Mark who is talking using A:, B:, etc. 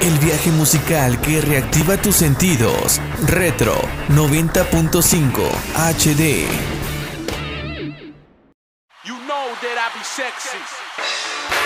A: El viaje musical que reactiva tus sentidos. Retro 90.5 HD.
B: You know that I be sexy.